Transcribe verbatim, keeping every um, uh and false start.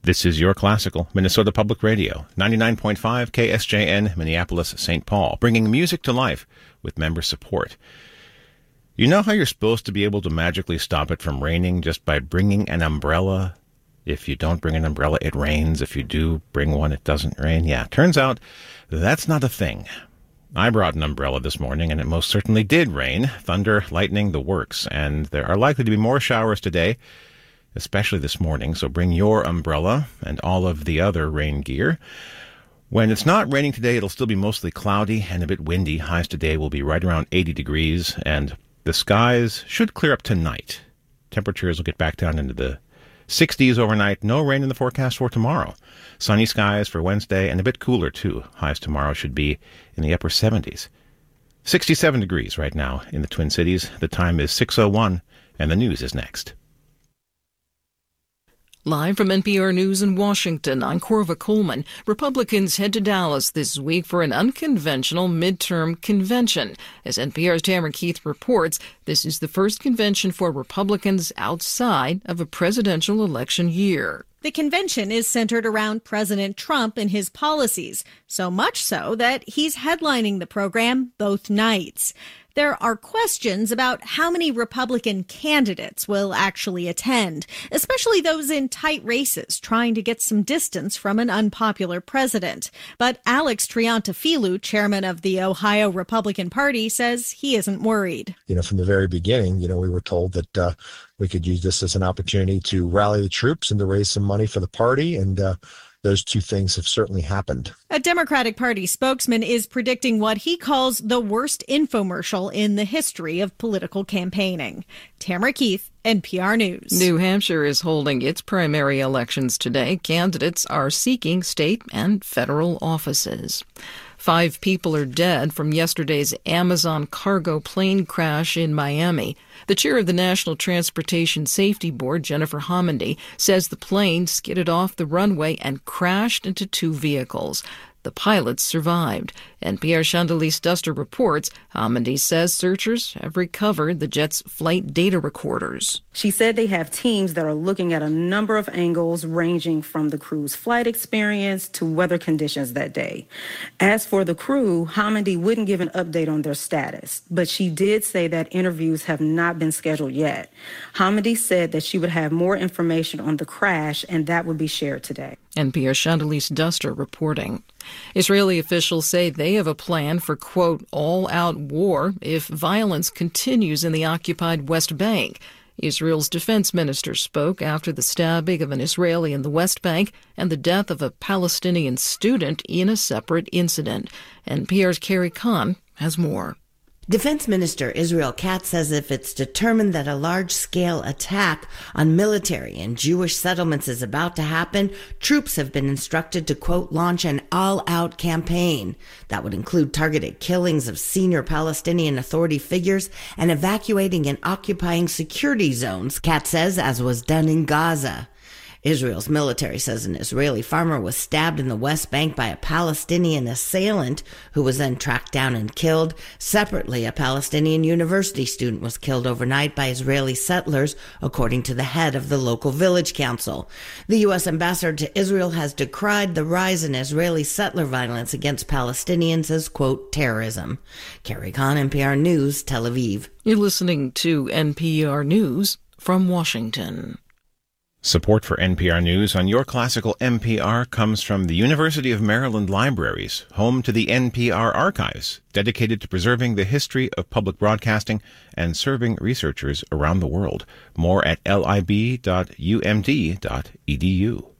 This is Your Classical, Minnesota Public Radio, ninety-nine point five K S J N, Minneapolis, Saint Paul, bringing music to life with member support. You know how you're supposed to be able to magically stop it from raining just by bringing an umbrella? If you don't bring an umbrella, it rains. If you do bring one, it doesn't rain. Yeah, turns out that's not a thing. I brought an umbrella this morning, and it most certainly did rain. Thunder, lightning, the works. And there are likely to be more showers today, especially this morning, so bring your umbrella and all of the other rain gear. When it's not raining today, it'll still be mostly cloudy and a bit windy. Highs today will be right around eighty degrees, and the skies should clear up tonight. Temperatures will get back down into the sixties overnight. No rain in the forecast for tomorrow. Sunny skies for Wednesday, and a bit cooler, too. Highs tomorrow should be in the upper seventies. sixty-seven degrees right now in the Twin Cities. The time is six oh one, and the news is next. Live from N P R News in Washington, I'm Corva Coleman. Republicans head to Dallas this week for an unconventional midterm convention. As N P R's Tamara Keith reports, this is the first convention for Republicans outside of a presidential election year. The convention is centered around President Trump and his policies, so much so that he's headlining the program both nights. There are questions about how many Republican candidates will actually attend, especially those in tight races trying to get some distance from an unpopular president. But Alex Triantafilou, chairman of the Ohio Republican Party, says he isn't worried. You know, from the very beginning, you know, we were told that uh, we could use this as an opportunity to rally the troops and to raise some money for the party, and uh, those two things have certainly happened. A Democratic Party spokesman is predicting what he calls the worst infomercial in the history of political campaigning. Tamara Keith, N P R News. New Hampshire is holding its primary elections today. Candidates are seeking state and federal offices. Five people are dead from yesterday's Amazon cargo plane crash in Miami. The chair of the National Transportation Safety Board, Jennifer Homendy, says the plane skidded off the runway and crashed into two vehicles. The pilots survived. N P R's Chandelice Duster reports Homendy says searchers have recovered the jet's flight data recorders. She said they have teams that are looking at a number of angles ranging from the crew's flight experience to weather conditions that day. As for the crew, Homendy wouldn't give an update on their status, but she did say that interviews have not been scheduled yet. Homendy said that she would have more information on the crash, and that would be shared today. N P R's Chandelice Duster reporting. Israeli officials say they have a plan for, quote, all-out war if violence continues in the occupied West Bank. Israel's defense minister spoke after the stabbing of an Israeli in the West Bank and the death of a Palestinian student in a separate incident. N P R's Carrie Kahn has more. Defense Minister Israel Katz says if it's determined that a large-scale attack on military and Jewish settlements is about to happen, troops have been instructed to, quote, launch an all-out campaign. That would include targeted killings of senior Palestinian Authority figures and evacuating and occupying security zones, Katz says, as was done in Gaza. Israel's military says an Israeli farmer was stabbed in the West Bank by a Palestinian assailant who was then tracked down and killed. Separately, a Palestinian university student was killed overnight by Israeli settlers, according to the head of the local village council. The U S ambassador to Israel has decried the rise in Israeli settler violence against Palestinians as, quote, terrorism. Carrie Kahn, N P R News, Tel Aviv. You're listening to N P R News from Washington. Support for N P R News on Your Classical M P R comes from the University of Maryland Libraries, home to the N P R Archives, dedicated to preserving the history of public broadcasting and serving researchers around the world. More at lib dot u m d dot e d u.